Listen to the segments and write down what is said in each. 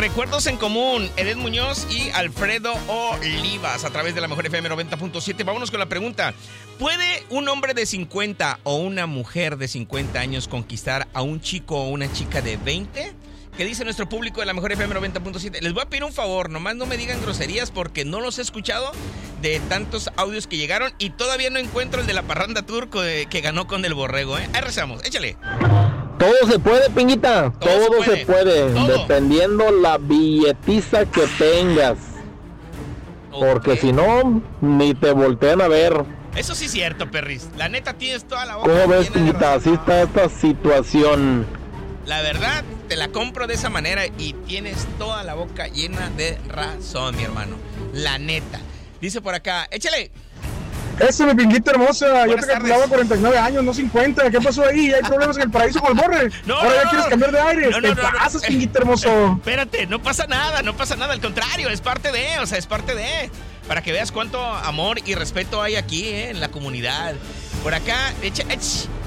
Recuerdos en Común, Edith Muñoz y Alfredo Olivas, a través de la Mejor FM 90.7. Vámonos con la pregunta. ¿Puede un hombre de 50 o una mujer de 50 años conquistar a un chico o una chica de 20? ¿Qué dice nuestro público de la Mejor FM 90.7? Les voy a pedir un favor, nomás no me digan groserías porque no los he escuchado de tantos audios que llegaron y todavía no encuentro el de la Parranda Tour que ganó con el Borrego, ¿eh? Ahí rezamos, échale. Todo se puede, Pinguita, todo se puede, todo. Dependiendo la billetiza que tengas. Porque si no, ni te voltean a ver. Eso sí es cierto, Perris. La neta tienes toda la boca. ¿Cómo ves, Pinguita? Así está esta situación. La verdad, te la compro de esa manera y tienes toda la boca llena de razón, mi hermano. La neta. Dice por acá, échale. Eso, mi Pinguita hermosa. Buenas Yo te calculaba 49 años, no 50. ¿Qué pasó ahí? ¿Hay problemas en el paraíso con el Borre? Ahora ya quieres cambiar de aire. ¿Qué pasas, Pinguita hermoso? Espérate, no pasa nada. Al contrario, es parte de. Para que veas cuánto amor y respeto hay aquí, en la comunidad. Por acá, échale.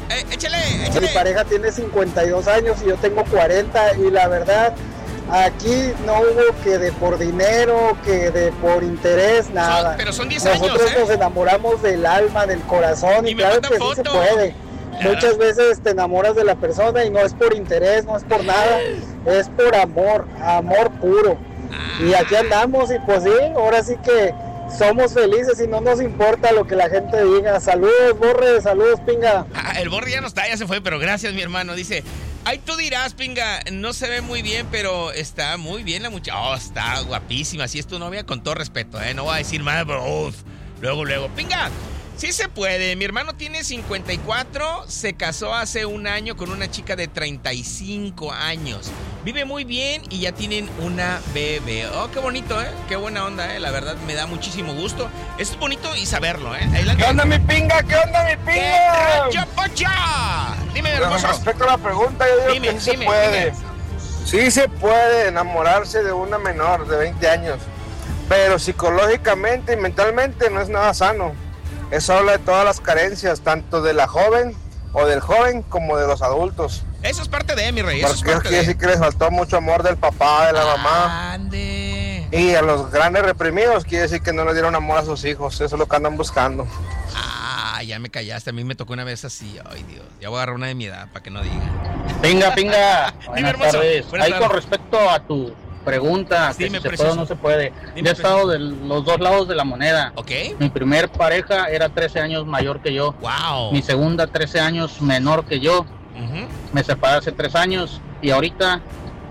Mi pareja tiene 52 años y yo tengo 40 y la verdad, aquí no hubo que de por dinero, que de por interés, nada. Pero son 10 años, Nosotros nos enamoramos del alma, del corazón y claro que sí se puede. Muchas veces te enamoras de la persona y no es por interés, no es por nada, es por amor puro. Y aquí andamos y pues sí, ahora sí que somos felices y no nos importa lo que la gente diga. Saludos, Borre, saludos, Pinga. El Borre ya no está, ya se fue, pero gracias, mi hermano. Dice, ay, tú dirás, Pinga, no se ve muy bien, pero está muy bien la muchacha. Oh, está guapísima, si es tu novia, con todo respeto, no voy a decir más, pero luego. Pinga, sí se puede. Mi hermano tiene 54, se casó hace un año con una chica de 35 años. Vive muy bien y ya tienen una bebé. Oh, qué bonito, qué buena onda, la verdad me da muchísimo gusto. Es bonito y saberlo, Adelante. ¿Qué onda, mi Pinga? ¡Yo, Pocha! Dime, hermoso. Con respecto a la pregunta, yo digo que sí se puede. Sí se puede enamorarse de una menor de 20 años, pero psicológicamente y mentalmente no es nada sano. Eso habla de todas las carencias, tanto de la joven o del joven como de los adultos. Eso es parte de mi rey. Porque eso quiere decir que les faltó mucho amor del papá, de la mamá. Ande. Y a los grandes reprimidos quiere decir que no le dieron amor a sus hijos. Eso es lo que andan buscando. Ya me callaste. A mí me tocó una vez así. Ay, Dios. Ya voy a agarrar una de mi edad para que no digan. Pinga. Buenas tardes. Ahí con respecto a tu pregunta, que si se puede o no se puede. Yo he estado de los dos lados de la moneda. Ok. Mi primer pareja era 13 años mayor que yo. Wow. Mi segunda 13 años menor que yo. Me separé hace 3 años y ahorita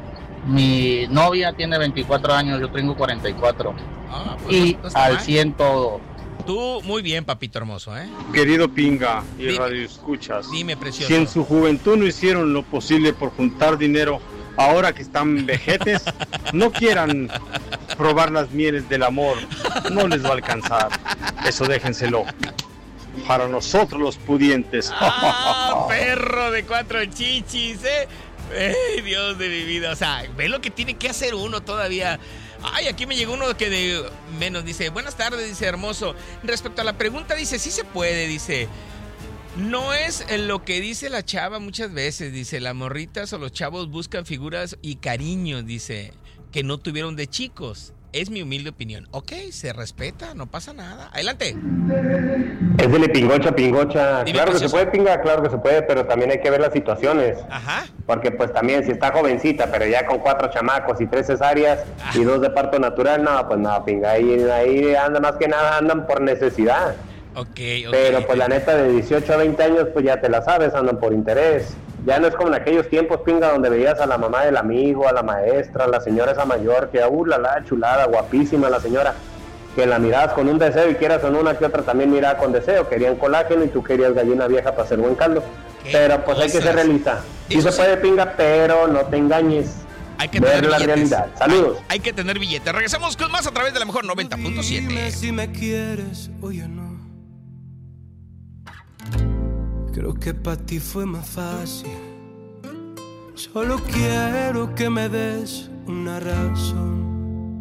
mi novia tiene 24 años, yo tengo 44. Pues y no al 100 todo. Tú muy bien, papito hermoso, Querido Pinga y Radio Escuchas. Dime, precioso. Si en su juventud no hicieron lo posible por juntar dinero, ahora que están vejetes, no quieran probar las mieles del amor. No les va a alcanzar. Eso déjenselo para nosotros los pudientes. Perro de 4 chichis, Ay, Dios de mi vida. O sea, ve lo que tiene que hacer uno todavía. Ay, aquí me llegó uno que de menos. Dice, buenas tardes, dice, hermoso. Respecto a la pregunta, dice, sí se puede, dice. No es lo que dice la chava muchas veces, dice, las morritas o los chavos buscan figuras y cariños, dice, que no tuvieron de chicos. Es mi humilde opinión. Ok, se respeta, no pasa nada. Adelante. Es de pingocha. Dime, Claro que se puede, Pinga, claro que se puede, pero también hay que ver las situaciones. Ajá. Porque pues también si está jovencita, pero ya con 4 chamacos y 3 cesáreas y 2 de parto natural, no, pues nada, Pinga, ahí anda más que nada, andan por necesidad. Okay, pero pues la neta de 18 a 20 años, pues ya te la sabes, andan por interés. Ya no es como en aquellos tiempos, Pinga, donde veías a la mamá del amigo, a la maestra, a la señora esa mayor, que la chulada, guapísima la señora, que la mirabas con un deseo y quieras o no, una que otra también miraba con deseo, querían colágeno y tú querías gallina vieja para hacer buen caldo. Pero pues hay que ser realista. Sí se puede, Pinga, pero no te engañes. Hay que ver tener la billetes. realidad. Saludos. Hay que tener billetes. Regresamos con más a través de la mejor 90.7. Dime si me quieres o ya no. Creo que para ti fue más fácil. Solo quiero que me des una razón